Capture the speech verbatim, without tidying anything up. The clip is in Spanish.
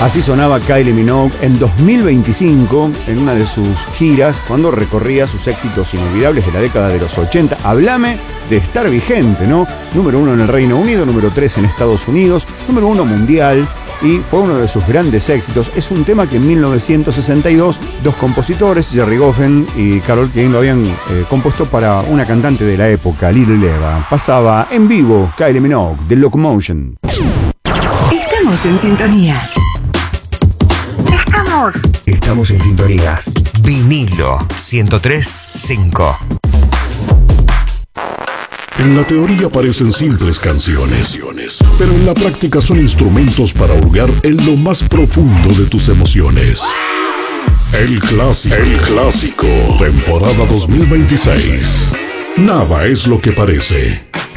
Así sonaba Kylie Minogue en dos mil veinticinco, en una de sus giras, cuando recorría sus éxitos inolvidables de la década de los ochenta. Hablame de estar vigente, ¿no? Número uno en el Reino Unido, número tres en Estados Unidos, número uno mundial, y fue uno de sus grandes éxitos. Es un tema que en mil novecientos sesenta y dos, dos compositores, Jerry Goffin y Carole King, lo habían eh, compuesto para una cantante de la época, Lily Eva. Pasaba en vivo Kylie Minogue, de Locomotion. Estamos en sintonía. Estamos. Estamos en sintonía. Vinilo ciento tres punto cinco. En la teoría parecen simples canciones, pero en la práctica son instrumentos para hurgar en lo más profundo de tus emociones. El clásico, el clásico, temporada dos mil veintiséis. Nada es lo que parece.